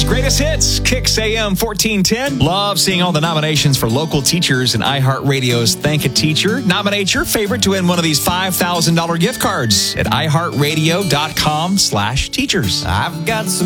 Country's greatest hits, Kicks AM 1410. Love seeing all the nominations for local teachers and iHeartRadio's Thank a Teacher. Nominate your favorite to win one of these $5,000 gift cards at iHeartRadio.com/teachers. I've got some